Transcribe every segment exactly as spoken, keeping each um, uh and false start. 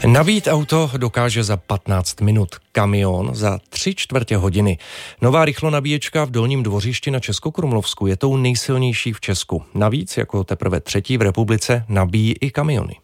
Nabít auto dokáže za patnáct minut, kamion za tři čtvrtě hodiny. Nová rychlonabíječka v Dolním Dvořišti na Českokrumlovsku je tou nejsilnější v Česku. Navíc jako teprve třetí v republice nabíjí i kamiony.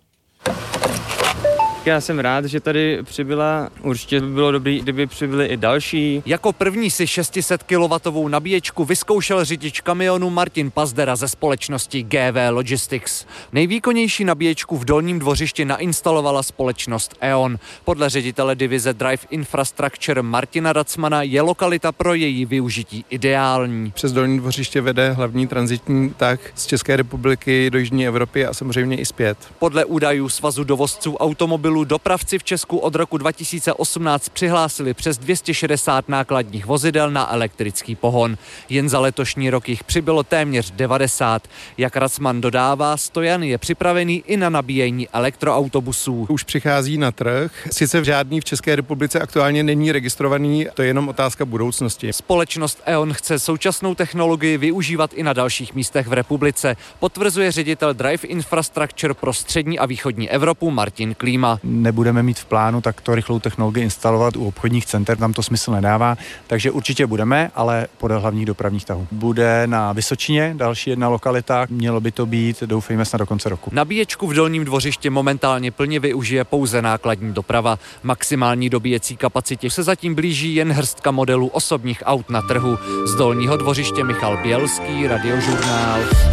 Já jsem rád, že tady přibyla. Určitě by bylo dobré, kdyby přibyly i další. Jako první si šest set kilowattovou nabíječku vyzkoušel řidič kamionu Martin Pazdera ze společnosti G V Logistics. Nejvýkonnější nabíječku v Dolním Dvořišti nainstalovala společnost E O N. Podle ředitele divize Drive Infrastructure Martina Racmana je lokalita pro její využití ideální. Přes Dolní Dvořiště vede hlavní tranzitní tah z České republiky do jižní Evropy a samozřejmě i zpět. Podle údajů Svazu dovozců automobilů dopravci v Česku od roku dva tisíce osmnáct přihlásili přes dvě stě šedesát nákladních vozidel na elektrický pohon. Jen za letošní rok jich přibylo téměř devadesát. Jak Racman dodává, Stojan je připravený i na nabíjení elektroautobusů. Už přichází na trh. Sice žádný v České republice aktuálně není registrovaný, to je jenom otázka budoucnosti. Společnost E O N chce současnou technologii využívat i na dalších místech v republice, potvrzuje ředitel Drive Infrastructure pro střední a východní Evropu Martin Klíma. Nebudeme mít v plánu takto rychlou technologii instalovat u obchodních center, tam to smysl nedává, takže určitě budeme, ale podle hlavních dopravních tahů. Bude na Vysočině, další jedna lokalita, mělo by to být, doufejme, snad do konce roku. Nabíječku v Dolním Dvořišti momentálně plně využije pouze nákladní doprava. Maximální dobíjecí kapacitě se zatím blíží jen hrstka modelů osobních aut na trhu. Z Dolního Dvořiště Michal Bělský, Radiožurnál.